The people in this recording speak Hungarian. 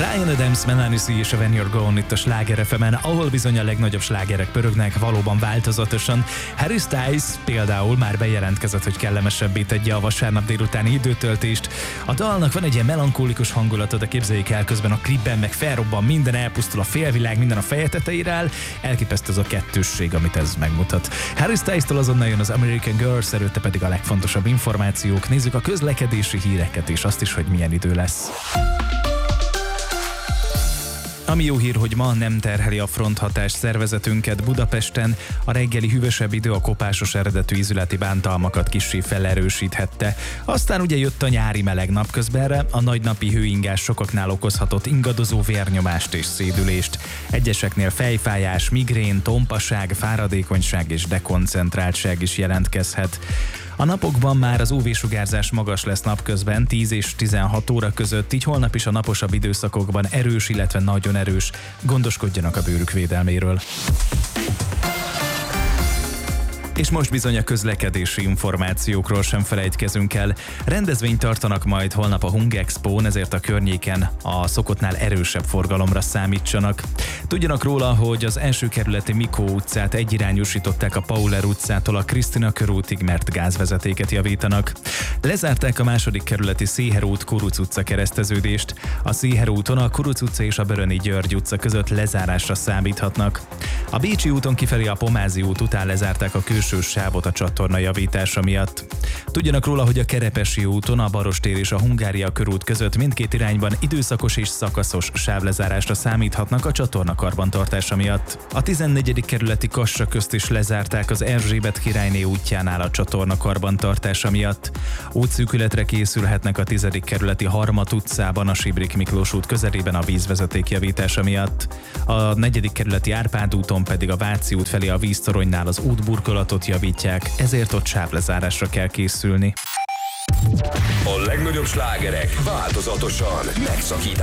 Bryan Adams, Melanie C és a When You're Gone itt a Sláger FM-en, ahol bizony a legnagyobb slágerek pörögnek, valóban változatosan. Harry Styles például már bejelentkezett, hogy kellemesebbé tegye a vasárnap délutáni időtöltést. A dalnak van egy ilyen melankólikus hangulata, de képzeljék el, közben a klipben meg felrobban minden, elpusztul a félvilág, minden a feje tetejére áll. Elképesztő az a kettősség, amit ez megmutat. Harry Styles-tól azonnal jön az American Girls, előtte pedig a legfontosabb információk. Nézzük a közlekedési híreket és azt is, hogy milyen idő lesz. Ami jó hír, hogy ma nem terheli a fronthatás szervezetünket Budapesten, a reggeli hűvösebb idő a kopásos eredetű ízületi bántalmakat kissé felerősíthette. Aztán ugye jött a nyári meleg napközbenre, a nagynapi hőingás sokaknál okozhatott ingadozó vérnyomást és szédülést. Egyeseknél fejfájás, migrén, tompaság, fáradékonyság és dekoncentráltság is jelentkezhet. A napokban már az UV-sugárzás magas lesz napközben 10 és 16 óra között, így holnap is a naposabb időszakokban erős, illetve nagyon erős. Gondoskodjanak a bőrük védelméről. És most bizony a közlekedési információkról sem felejtkezünk el. Rendezvényt tartanak majd holnap a Hung Expón, ezért a környéken a szokottnál erősebb forgalomra számítsanak. Tudjanak róla, hogy az első kerületi Mikó utcát egyirányosították a Pauler utcától a Krisztina körútig, mert gázvezetéket javítanak. Lezárták a második kerületi Széher út Kuruc utca kereszteződést. A Széher úton a Kuruc utca és a Böröni György utca között lezárásra számíthatnak. A Bécsi úton kifelé a Pomázi út után lezárták a külső sávot a csatorna javítása miatt. Tudjanak róla, hogy a Kerepesi úton a Barostér és a Hungária körút között mindkét irányban időszakos és szakaszos sávlezárásra számíthatnak a csatorna karbantartása miatt. A 14. kerületi Kassa közt is lezárták az Erzsébet királyné útjánál a csatorna karbantartása miatt. Útszűkületre készülhetnek a 10. kerületi Harmat utcában a Sibrik Miklós út közelében a vízvezeték javítása miatt. A 4. kerületi Árpád úton pedig a Váci út felé a víztoronynál az útburkolatot javítják, ezért ott sávlezárásra kell készülni. A legnagyobb slágerek változatosan megszakításban.